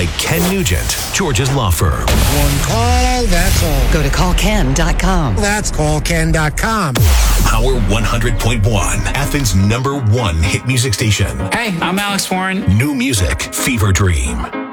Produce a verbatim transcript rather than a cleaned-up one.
by Ken Nugent, George's law firm. One call, that's all. Go to call ken dot com. That's call ken dot com. Power one hundred point one, Athens' number one hit music station. Hey, I'm Alex Warren. New music, Fever Dream.